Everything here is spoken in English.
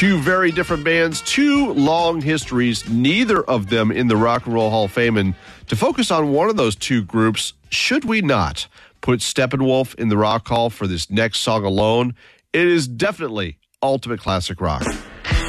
Two very different bands, two long histories, neither of them in the Rock and Roll Hall of Fame. And to focus on one of those two groups, should we not put Steppenwolf in the Rock Hall for this next song alone? It is definitely ultimate classic rock.